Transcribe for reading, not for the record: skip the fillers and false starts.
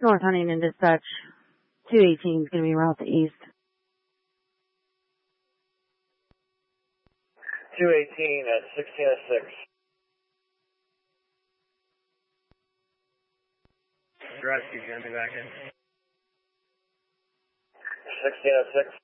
North Huntington Dispatch. 218 is going to be route to east. 218 at 1606. Rescue jumping back in. 1606.